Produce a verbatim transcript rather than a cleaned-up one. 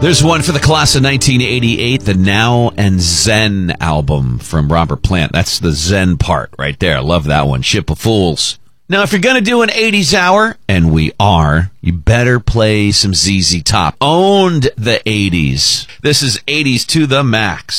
There's one for the class of nineteen eighty-eight, the Now and Zen album from Robert Plant. That's the Zen part right there. I love that one. Ship of Fools. Now, if you're going to do an eighties hour, and we are, you better play some Z Z Top. Owned the eighties. This is eighties to the max.